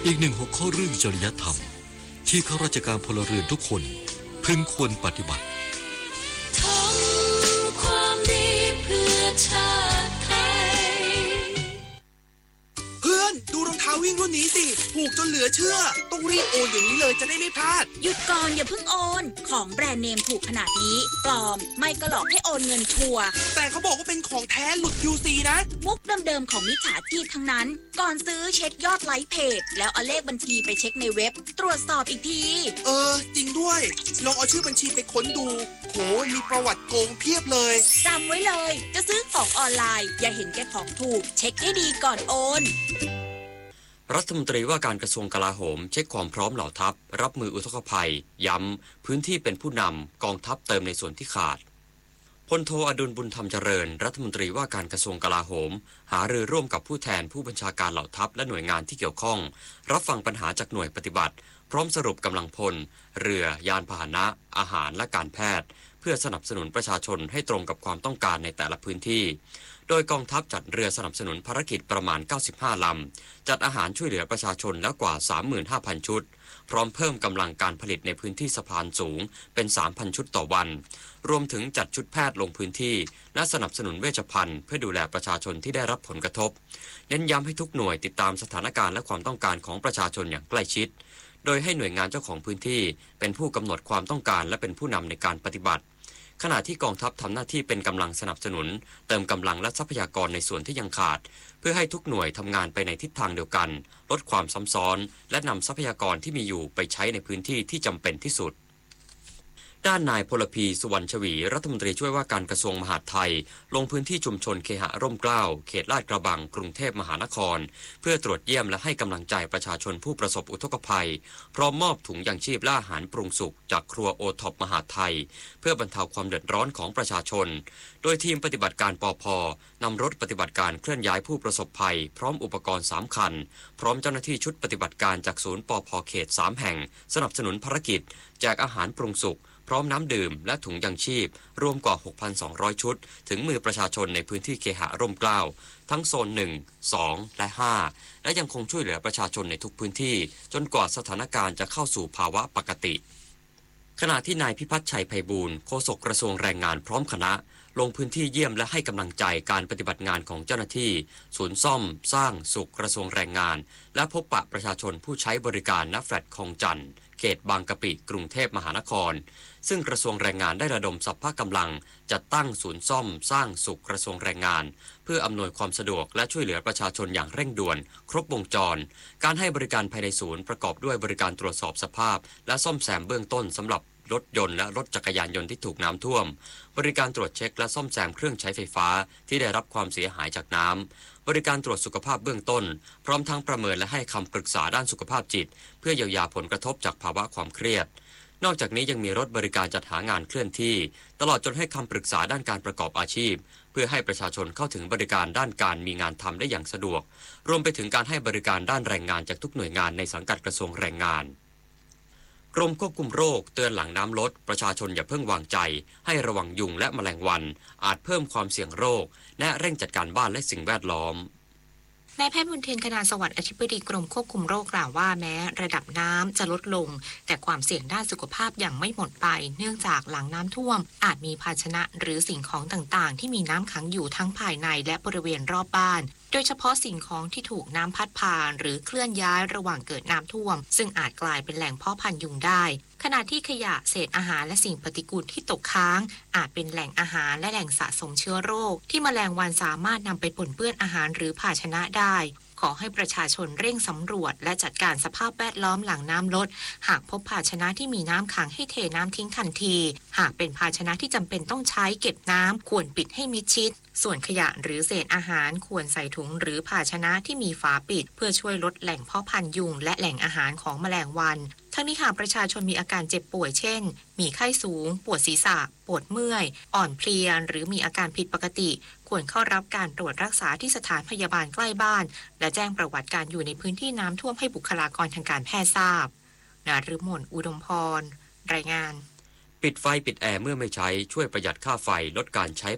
อีกหนึ่งหัวข้อเรื่องจริยธรรมที่ข้าราชการพลเรือนทุกคนพึงควรปฏิบัติทำความดีเพื่อชาติไทยเพื่อนดูรองเท้าวิ่งรุ่นนี้สิถูกจนเหลือเชื่อต้องรีบโอนเดี๋ยวนี้เลยจะได้ไม่พลาดหยุดก่อนอย่าเพิ่งโอนของแบรนด์เนมถูกขนาดนี้ปลอมไม่ก็หลอกให้โอนเงินชัวร์แต่เขาบอกว่าเป็นของแท้หลุด QC นะมุกเดิมๆของมิจฉาชีพทั้งนั้นก่อนซื้อเช็คยอดไลค์เพจแล้วเอาเลขบัญชีไปเช็คในเว็บตรวจสอบอีกทีจริงด้วยลองเอาชื่อบัญชีไปค้นดูโหมีประวัติโกงเพียบเลยจำไว้เลยจะซื้อของออนไลน์อย่าเห็นแก่ของถูกเช็คให้ดีก่อนโอนรัฐมนตรีว่าการกระทรวงกลาโหมเช็คความพร้อมเหล่าทัพรับมืออุทกภัยย้ำพื้นที่เป็นผู้นำกองทัพเติมในส่วนที่ขาดพลโทอดุลบุญธรรมเจริญรัฐมนตรีว่าการกระทรวงกลาโหมหารือร่วมกับผู้แทนผู้บัญชาการเหล่าทัพและหน่วยงานที่เกี่ยวข้องรับฟังปัญหาจากหน่วยปฏิบัติพร้อมสรุปกำลังพลเรือยานพาหนะอาหารและการแพทย์เพื่อสนับสนุนประชาชนให้ตรงกับความต้องการในแต่ละพื้นที่โดยกองทัพจัดเรือสนับสนุนภารกิจประมาณ95ลำจัดอาหารช่วยเหลือประชาชนแล้วกว่า 35,000 ชุดพร้อมเพิ่มกำลังการผลิตในพื้นที่สะพานสูงเป็น 3,000 ชุดต่อวันรวมถึงจัดชุดแพทย์ลงพื้นที่และสนับสนุนเวชภัณฑ์เพื่อดูแลประชาชนที่ได้รับผลกระทบเน้นย้ำให้ทุกหน่วยติดตามสถานการณ์และความต้องการของประชาชนอย่างใกล้ชิดโดยให้หน่วยงานเจ้าของพื้นที่เป็นผู้กำหนดความต้องการและเป็นผู้นำในการปฏิบัติขณะที่กองทัพทำหน้าที่เป็นกำลังสนับสนุนเติมกำลังและทรัพยากรในส่วนที่ยังขาดเพื่อให้ทุกหน่วยทำงานไปในทิศทางเดียวกันลดความซ้ำซ้อนและนำทรัพยากรที่มีอยู่ไปใช้ในพื้นที่ที่จำเป็นที่สุดด้านนายพลพีสุวรรณชวีรัฐมนตรีช่วยว่าการกระทรวงมหาดไทยลงพื้นที่ชุมชนเคหะร่มเกล้าเขตลาดกระบังกรุงเทพมหานครเพื่อตรวจเยี่ยมและให้กำลังใจประชาชนผู้ประสบอุทกภัยพร้อมมอบถุงยังชีพและอาหารปรุงสุกจากครัวโอท็อปมหาดไทยเพื่อบรรเทาความเดือดร้อนของประชาชนโดยทีมปฏิบัติการปภ.นำรถปฏิบัติการเคลื่อนย้ายผู้ประสบภัยพร้อมอุปกรณ์3คันพร้อมเจ้าหน้าที่ชุดปฏิบัติการจากศูนย์ปภ.เขต3แห่งสนับสนุนภารกิจแจกอาหารปรุงสุกพร้อมน้ำดื่มและถุงยังชีพรวมกว่า 6,200 ชุดถึงมือประชาชนในพื้นที่เคหะร่มเกล้าทั้งโซน1 2 และ5และยังคงช่วยเหลือประชาชนในทุกพื้นที่จนกว่าสถานการณ์จะเข้าสู่ภาวะปกติขณะที่นายพิพัฒน์ชัยไพบูลย์โฆษกกระทรวงแรงงานพร้อมคณะลงพื้นที่เยี่ยมและให้กำลังใจการปฏิบัติงานของเจ้าหน้าที่ศูนย์ซ่อมสร้างสุขกระทรวงแรงงานและพบปะประชาชนผู้ใช้บริการณแฟลตคลองจันทน์เขตบางกะปิกรุงเทพมหานครซึ่งกระทรวงแรงงานได้ระดมสรรพกำลังจัดตั้งศูนย์ซ่อมสร้างสุขกระทรวงแรงงานเพื่ออำนวยความสะดวกและช่วยเหลือประชาชนอย่างเร่งด่วนครบวงจรการให้บริการภายในศูนย์ประกอบด้วยบริการตรวจสอบสภาพและซ่อมแซมเบื้องต้นสำหรับรถยนต์และรถจักรยานยนต์ที่ถูกน้ำท่วมบริการตรวจเช็คและซ่อมแซมเครื่องใช้ไฟฟ้าที่ได้รับความเสียหายจากน้ำบริการตรวจสุขภาพเบื้องต้นพร้อมทั้งประเมินและให้คำปรึกษาด้านสุขภาพจิตเพื่อเยียวยาผลกระทบจากภาวะความเครียดนอกจากนี้ยังมีรถบริการจัดหางานเคลื่อนที่ตลอดจนให้คำปรึกษาด้านการประกอบอาชีพเพื่อให้ประชาชนเข้าถึงบริการด้านการมีงานทำได้อย่างสะดวกรวมไปถึงการให้บริการด้านแรงงานจากทุกหน่วยงานในสังกัดกระทรวงแรงงานกรมควบคุมโรคเตือนหลังน้ำลดประชาชนอย่าเพิ่งวางใจให้ระวังยุงและแมลงวันอาจเพิ่มความเสี่ยงโรคและเร่งจัดการบ้านและสิ่งแวดล้อมนายแพทย์บุญเทียนคณาสวัสดิ์อธิบดีกรมควบคุมโรคกล่าวว่าแม้ระดับน้ำจะลดลงแต่ความเสี่ยงด้านสุขภาพยังไม่หมดไปเนื่องจากหลังน้ำท่วมอาจมีภาชนะหรือสิ่งของต่างๆที่มีน้ำขังอยู่ทั้งภายในและบริเวณรอบบ้านโดยเฉพาะสิ่งของที่ถูกน้ำพัดพาหรือเคลื่อนย้ายระหว่างเกิดน้ำท่วมซึ่งอาจกลายเป็นแหล่งเพาะพันธุ์ยุงได้ขณะที่ขยะเศษอาหารและสิ่งปฏิกูลที่ตกค้างอาจเป็นแหล่งอาหารและแหล่งสะสมเชื้อโรคที่แมลงวันสามารถนำไปปนเปื้อนอาหารหรือภาชนะได้ขอให้ประชาชนเร่งสำรวจและจัดการสภาพแวดล้อมหลังน้ำลดหากพบภาชนะที่มีน้ำขังให้เทน้ำทิ้งทันทีหากเป็นภาชนะที่จำเป็นต้องใช้เก็บน้ำควรปิดให้มิดชิดส่วนขยะหรือเศษอาหารควรใส่ถุงหรือภาชนะที่มีฝาปิดเพื่อช่วยลดแหล่งเพาะพันธุ์ยุงและแหล่งอาหารของแมลงวันทั้งนี้หากประชาชนมีอาการเจ็บป่วยเช่นมีไข้สูงปวดศีรษะปวดเมื่อยอ่อนเพลียหรือมีอาการผิดปกติควรเข้ารับการตรวจรักษาที่สถานพยาบาลใกล้บ้านและแจ้งประวัติการอยู่ในพื้นที่น้ำท่วมให้บุคลากรทางการแพทย์ทราบนฤมลอุดมพรรายงานปิดไฟปิดแอร์เมื่อไม่ใช้ช่วยประหยัดค่าไฟลดการใช้